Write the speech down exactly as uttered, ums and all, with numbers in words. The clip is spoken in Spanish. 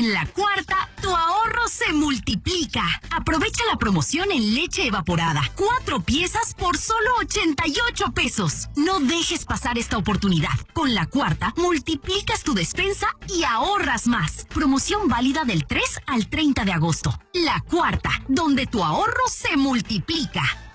En La Cuarta, tu ahorro se multiplica. Aprovecha la promoción en leche evaporada. Cuatro piezas por solo ochenta y ocho pesos. No dejes pasar esta oportunidad. Con La Cuarta, multiplicas tu despensa y ahorras más. Promoción válida del tres al treinta de agosto. La Cuarta, donde tu ahorro se multiplica.